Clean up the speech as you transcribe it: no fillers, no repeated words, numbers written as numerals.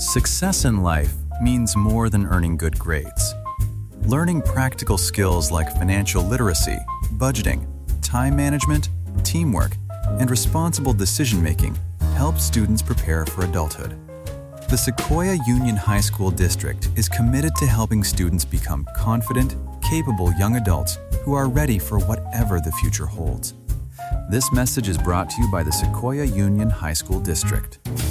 Success in life means more than earning good grades. Learning practical skills like financial literacy, budgeting, time management, teamwork, and responsible decision-making helps students prepare for adulthood. The Sequoia Union High School District is committed to helping students become confident, capable young adults who are ready for whatever the future holds. This message is brought to you by the Sequoia Union High School District.